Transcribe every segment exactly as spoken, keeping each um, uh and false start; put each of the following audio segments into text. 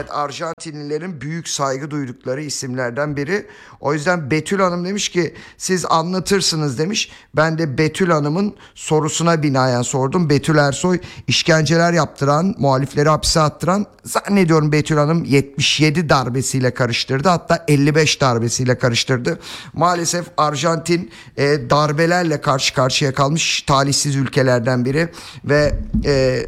Evet, Arjantinlilerin büyük saygı duydukları isimlerden biri. O yüzden Betül Hanım demiş ki siz anlatırsınız demiş. Ben de Betül Hanım'ın sorusuna binaen sordum. Betül Ersoy işkenceler yaptıran, muhalifleri hapse attıran, zannediyorum Betül Hanım yetmiş yedi darbesiyle karıştırdı. Hatta elli beş darbesiyle karıştırdı. Maalesef Arjantin e, darbelerle karşı karşıya kalmış talihsiz ülkelerden biri ve e,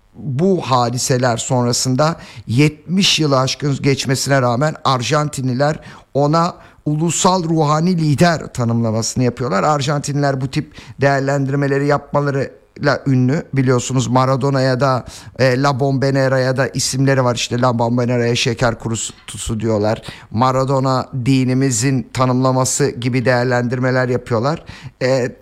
bu hadiseler sonrasında yetmiş yılı aşkın geçmesine rağmen Arjantinliler ona ulusal ruhani lider tanımlamasını yapıyorlar. Arjantinliler bu tip değerlendirmeleri yapmalarıyla ünlü, biliyorsunuz. Maradona'ya da e, La Bombonera'ya da isimleri var, işte La Bombonera'ya şeker kurutusu diyorlar. Maradona dinimizin tanımlaması gibi değerlendirmeler yapıyorlar. E,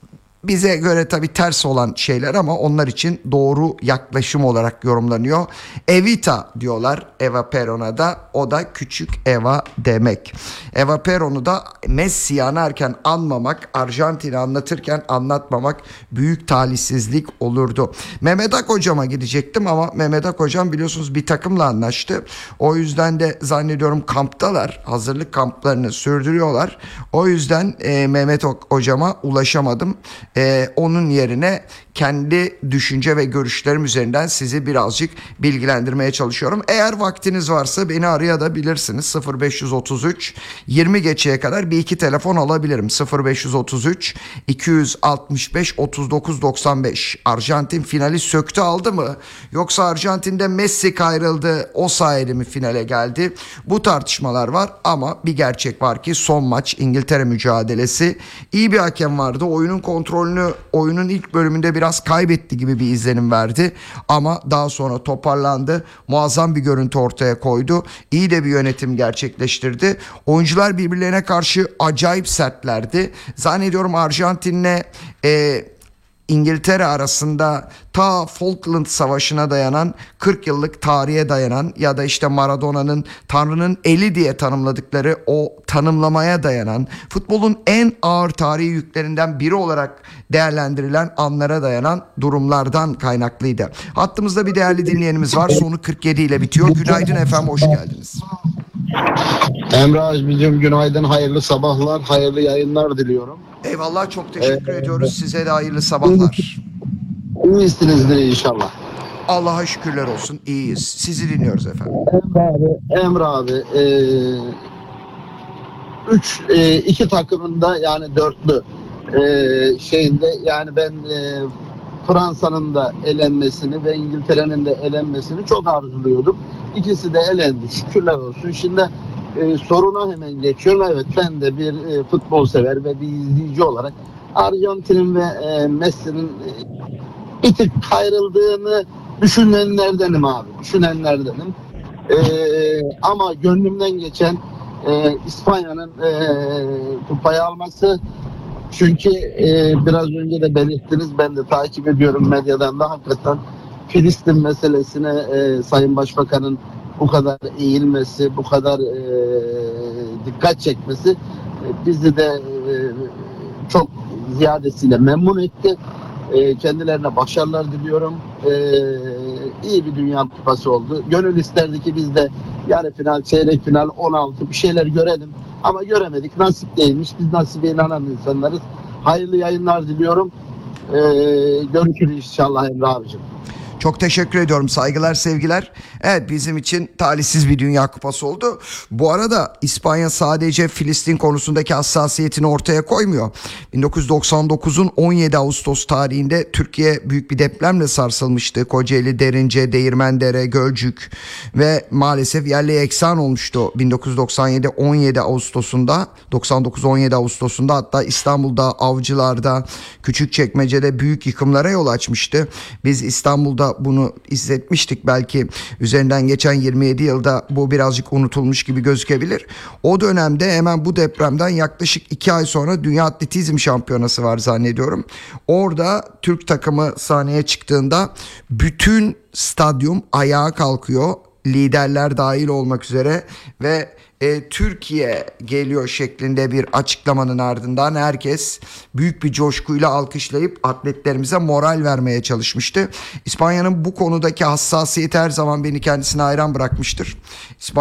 Bize göre tabii ters olan şeyler ama onlar için doğru yaklaşım olarak yorumlanıyor. Evita diyorlar Eva Perón'a da, o da küçük Eva demek. Eva Perón'u da Messi'yi anarken anmamak, Arjantin'i anlatırken anlatmamak büyük talihsizlik olurdu. Mehmet Ak hocama gidecektim ama Mehmet Ak hocam biliyorsunuz bir takımla anlaştı. O yüzden de zannediyorum kamptalar, hazırlık kamplarını sürdürüyorlar. O yüzden e, Mehmet Ak hocama ulaşamadım. Ee, onun yerine kendi düşünce ve görüşlerim üzerinden sizi birazcık bilgilendirmeye çalışıyorum. Eğer vaktiniz varsa beni arayabilirsiniz. sıfır beş otuz üç yirmi geçeye kadar bir iki telefon alabilirim. sıfır beş otuz üç iki yüz altmış beş otuz dokuz doksan beş. Arjantin finali söktü aldı mı? Yoksa Arjantin'de Messi kayrıldı, o sayede mi finale geldi? Bu tartışmalar var ama bir gerçek var ki son maç İngiltere mücadelesi. İyi bir hakem vardı. Oyunun kontrolünü oyunun ilk bölümünde biraz kaybetti gibi bir izlenim verdi. Ama daha sonra toparlandı. Muazzam bir görüntü ortaya koydu. İyi de bir yönetim gerçekleştirdi. Oyuncular birbirlerine karşı acayip sertlerdi. Zannediyorum Arjantin'le e, İngiltere arasında ta Falkland Savaşı'na dayanan, kırk yıllık tarihe dayanan ya da işte Maradona'nın Tanrı'nın eli diye tanımladıkları o tanımlamaya dayanan, futbolun en ağır tarihi yüklerinden biri olarak değerlendirilen anlara dayanan durumlardan kaynaklıydı. Hattımızda bir değerli dinleyenimiz var. Sonu kırk yedi ile bitiyor. Günaydın efendim, hoş geldiniz. Emre Aziz'cim günaydın, hayırlı sabahlar, hayırlı yayınlar diliyorum. Eyvallah, çok teşekkür ee, ediyoruz. Size de hayırlı sabahlar. İyisinizdir inşallah. Allah'a şükürler olsun, iyiyiz. Sizi dinliyoruz efendim. Emre abi, Emre abi e, üç, e, iki takımında yani dörtlü e, şeyinde yani ben e, Fransa'nın da elenmesini ve İngiltere'nin de elenmesini çok arzuluyordum. İkisi de elendi, şükürler olsun. Şimdi e, soruna hemen geçiyorum. Evet, ben de bir e, futbol sever ve bir izleyici olarak Arjantin'in ve e, Messi'nin e, bir tık ayrıldığını düşünenlerdenim abi. Düşünenlerdenim. E, ama gönlümden geçen e, İspanya'nın e, kupayı alması. Çünkü e, biraz önce de belirttiniz, ben de takip ediyorum medyadan da, hakikaten Filistin meselesine e, Sayın Başbakan'ın bu kadar eğilmesi, bu kadar e, dikkat çekmesi e, bizi de e, çok ziyadesiyle memnun etti. E, kendilerine başarılar diliyorum. E, iyi bir Dünya Kupası oldu. Gönül isterdi ki biz de yarı final, çeyrek final, on altı bir şeyler görelim. Ama göremedik. Nasip değilmiş. Biz nasibe inanan insanlarız. Hayırlı yayınlar diliyorum. Ee, görüşürüz inşallah Emre abicim. Çok teşekkür ediyorum. Saygılar, sevgiler. Evet, bizim için talihsiz bir Dünya Kupası oldu. Bu arada İspanya sadece Filistin konusundaki hassasiyetini ortaya koymuyor. bin dokuz yüz doksan dokuzun on yedi Ağustos tarihinde Türkiye büyük bir depremle sarsılmıştı. Kocaeli, Derince, Değirmendere, Gölcük ve maalesef yerle yeksan olmuştu. bin dokuz yüz doksan yedi on yedi Ağustos'unda, doksan dokuz on yedi Ağustos'unda, hatta İstanbul'da, Avcılar'da, Küçükçekmece'de büyük yıkımlara yol açmıştı. Biz İstanbul'da bunu hissetmiştik. Belki üzerinden geçen yirmi yedi yılda bu birazcık unutulmuş gibi gözükebilir. O dönemde hemen bu depremden yaklaşık iki ay sonra Dünya Atletizm Şampiyonası var zannediyorum. Orada Türk takımı sahneye çıktığında bütün stadyum ayağa kalkıyor. liderler dahil olmak üzere ve e, Türkiye geliyor şeklinde bir açıklamanın ardından herkes büyük bir coşkuyla alkışlayıp atletlerimize moral vermeye çalışmıştı. İspanya'nın bu konudaki hassasiyeti her zaman beni kendisine hayran bırakmıştır. İspanya